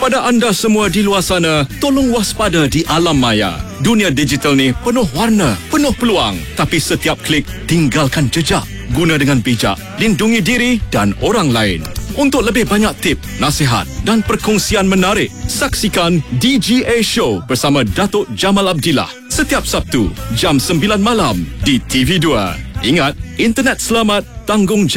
Kepada anda semua di luar sana, tolong waspada di alam maya. Dunia digital ni penuh warna, penuh peluang. Tapi setiap klik, tinggalkan jejak. Guna dengan bijak, lindungi diri dan orang lain. Untuk lebih banyak tip, nasihat dan perkongsian menarik, saksikan DGA Show bersama Datuk Jamal Abdillah setiap Sabtu, jam 9 malam di TV2. Ingat, internet selamat, tanggungjawab.